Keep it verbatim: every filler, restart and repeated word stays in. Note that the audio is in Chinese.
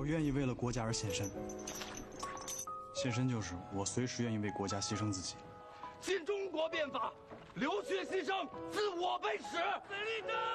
我愿意为了国家而献身。献身就是我随时愿意为国家牺牲自己。 新中国变法，流血牺牲，自我为始。